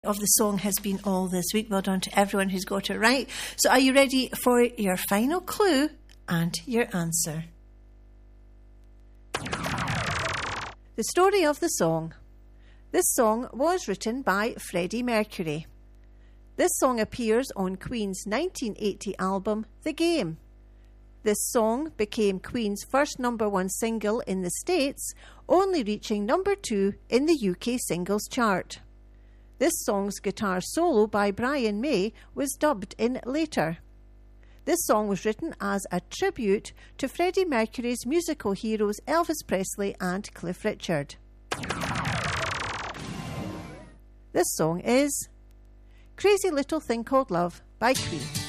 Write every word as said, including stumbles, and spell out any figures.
of the song has been all this week. Well done to everyone who's got it right. So are you ready for your final clue and your answer? The story of the song. This song was written by Freddie Mercury. This song appears on Queen's nineteen eighty album, The Game. This song became Queen's first number one single in the States, only reaching number two in the U K singles chart. This song's guitar solo by Brian May was dubbed in later. This song was written as a tribute to Freddie Mercury's musical heroes Elvis Presley and Cliff Richard. This song is Crazy Little Thing Called Love by Queen.